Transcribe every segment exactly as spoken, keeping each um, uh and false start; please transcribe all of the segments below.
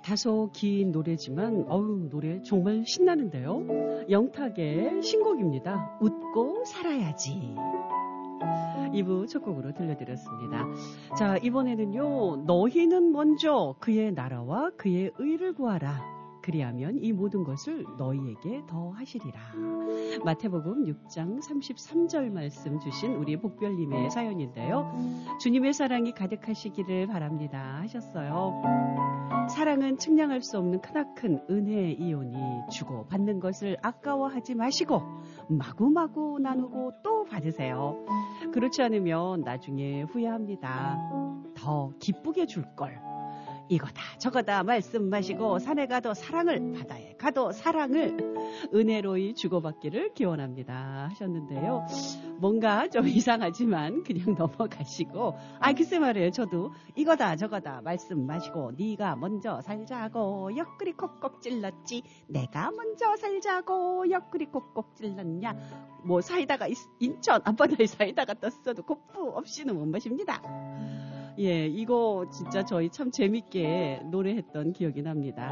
다소 긴 노래지만 어우 노래 정말 신나는데요. 영탁의 신곡입니다. 웃고 살아야지. 이 부 첫 곡으로 들려드렸습니다. 자, 이번에는요. 너희는 먼저 그의 나라와 그의 의를 구하라. 그리하면 이 모든 것을 너희에게 더하시리라. 마태복음 육 장 삼십삼 절 말씀 주신 우리 복별님의 사연인데요. 주님의 사랑이 가득하시기를 바랍니다 하셨어요. 사랑은 측량할 수 없는 크나큰 은혜이오니 주고 받는 것을 아까워하지 마시고 마구마구 나누고 또 받으세요. 그렇지 않으면 나중에 후회합니다. 더 기쁘게 줄걸. 이거다 저거다 말씀 마시고 산에 가도 사랑을 바다에 가도 사랑을 은혜로이 주고받기를 기원합니다 하셨는데요. 뭔가 좀 이상하지만 그냥 넘어가시고 아 글쎄 말이에요. 저도 이거다 저거다 말씀 마시고 네가 먼저 살자고 옆구리 콕콕 찔렀지 내가 먼저 살자고 옆구리 콕콕 찔렀냐 뭐 사이다가 인천 앞바다에 사이다가 떴어도 고프 없이는 못 마십니다. 예, 이거 진짜 저희 참 재밌게 노래했던 기억이 납니다.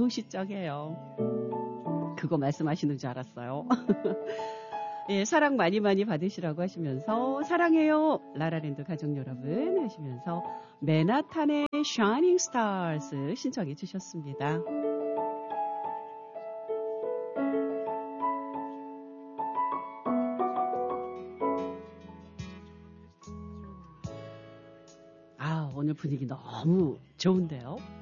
소시적이에요. 그거 말씀하시는 줄 알았어요. 예, 사랑 많이 많이 받으시라고 하시면서 사랑해요 라라랜드 가족 여러분 하시면서 맨하탄의 Shining Stars 신청해 주셨습니다. 오늘 분위기 너무 좋은데요.